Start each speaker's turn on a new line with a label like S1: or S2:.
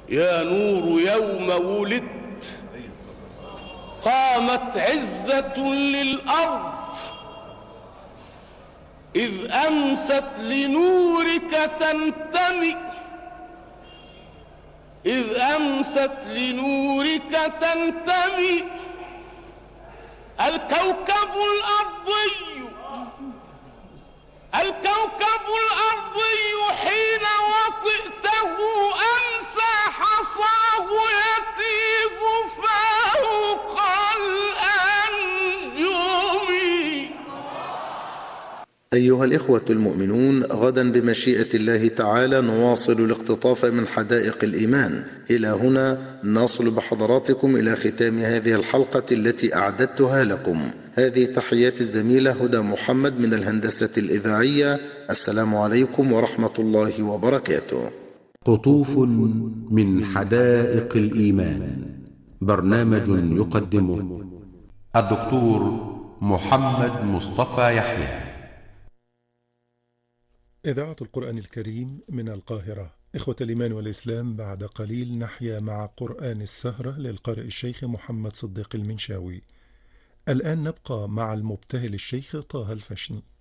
S1: يا نور يوم ولدت قامت عزة للأرض، إذ أمست لنورك تنتمي، إذ أمست لنورك تنتمي. الكوكب الأرضي، الكوكب الأرضي حين وطئته أمسى حصاه يتيب فوق الأنجم.
S2: أيها الإخوة المؤمنون، غدا بمشيئة الله تعالى نواصل الاقتطاف من حدائق الإيمان. إلى هنا نصل بحضراتكم إلى ختام هذه الحلقة التي أعددتها لكم. هذه تحيات الزميلة هدى محمد من الهندسة الإذاعية. السلام عليكم ورحمة الله وبركاته.
S3: قطوف من حدائق الإيمان، برنامج يقدمه الدكتور محمد مصطفى يحيى.
S4: إذاعة القرآن الكريم من القاهرة. إخوة الإيمان والإسلام، بعد قليل نحيا مع قرآن السهرة للقارئ الشيخ محمد صديق المنشاوي. الآن نبقى مع المبتهل الشيخ طه الفشني.